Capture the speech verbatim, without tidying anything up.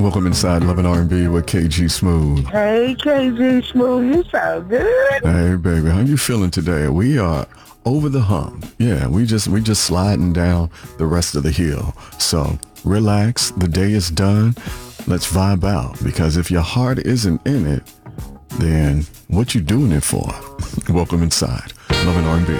Welcome inside Love and R and B with K G Smooth. Hey, K G Smooth, you sound good. Hey, baby, how you feeling today? We are over the hump. Yeah, we just we just sliding down the rest of the hill. So relax. The day is done. Let's vibe out, because if your heart isn't in it, then what you doing it for? Welcome inside Love and R and B.